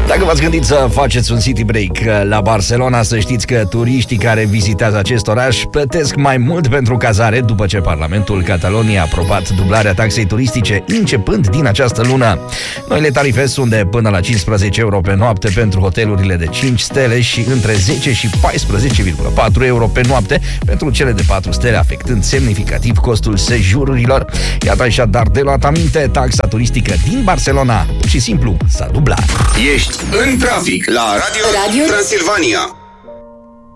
Dacă v-ați gândit să faceți un city break la Barcelona, să știți că turiștii care vizitează acest oraș plătesc mai mult pentru cazare după ce Parlamentul Cataloniei a aprobat dublarea taxei turistice începând din această lună. Noile tarife sunt de până la 15 euro pe noapte pentru hotelurile de 5 stele și între 10 și 14,4 euro pe noapte pentru cele de 4 stele, afectând semnificativ costul sejururilor. Iată așadar de luat aminte, taxa turistică din Barcelona pur și simplu s-a dublat. Ești în trafic la Radio Transilvania.